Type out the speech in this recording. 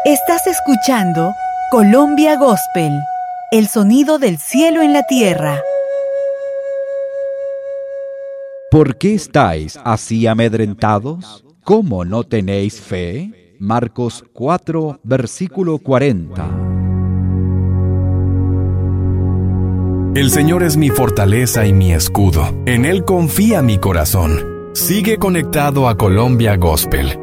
Estás escuchando Colombia Gospel, el sonido del cielo en la tierra. ¿Por qué estáis así amedrentados? ¿Cómo no tenéis fe? Marcos 4, versículo 40. El Señor es mi fortaleza y mi escudo. En Él confía mi corazón. Sigue conectado a Colombia Gospel